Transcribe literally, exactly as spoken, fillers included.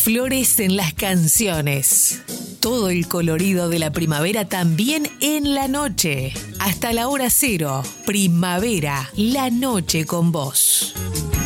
flores en las canciones. Todo el colorido de la primavera también en la noche. Hasta la hora cero. Primavera, la noche con vos.